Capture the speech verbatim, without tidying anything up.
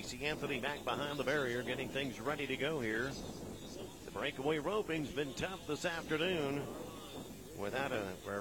Casey Anthony back behind the barrier, getting things ready to go here. The breakaway roping's been tough this afternoon. Without a, our